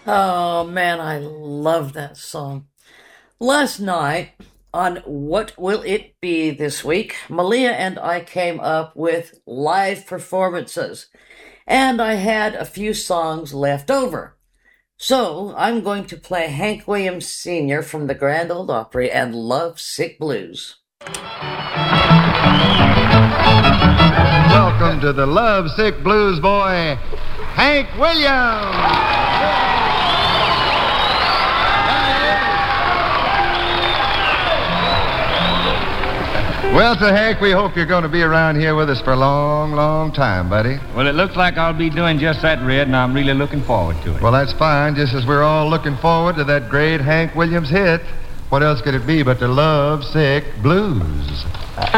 Oh man, I love that song. Last night on What Will It Be This Week, Malia and I came up with live performances, and I had a few songs left over. So I'm going to play Hank Williams Sr. from the Grand Ole Opry and Love Sick Blues. Welcome to the Love Sick Blues boy, Hank Williams. Well, so Hank, we hope you're going to be around here with us for a long, long time, buddy. Well, it looks like I'll be doing just that, Red, and I'm really looking forward to it. Well, that's fine, just as we're all looking forward to that great Hank Williams hit. What else could it be but the Love Sick Blues?